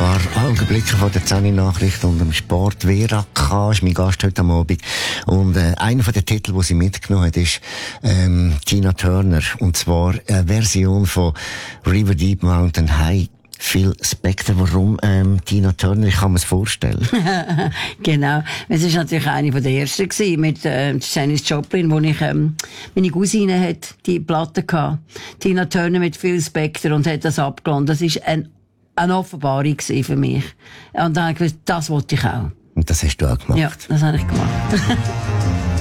paar Augenblicke von der 10-Nachricht und dem Sport. Vera K. ist mein Gast heute Abend. Und einer der Titel, die sie mitgenommen hat, ist Tina Turner. Und zwar eine Version von River Deep Mountain High. Phil Spector. Warum Tina Turner? Ich kann mir es vorstellen. Genau. Es war natürlich eine der ersten gewesen, mit Janis Joplin, wo ich meine Cousine hat die Platte gehabt. Tina Turner mit Phil Spector und hat das abgeladen. Das war eine Offenbarung für mich. Und dann habe ich gesagt, das wollte ich auch. Und das hast du auch gemacht? Ja, das habe ich gemacht.